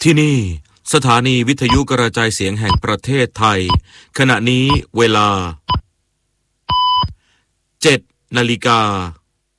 ที่นี่สถานีวิทยุกระจายเสียงแห่งประเทศไทยขณะนี้เวลา7 นาฬิกา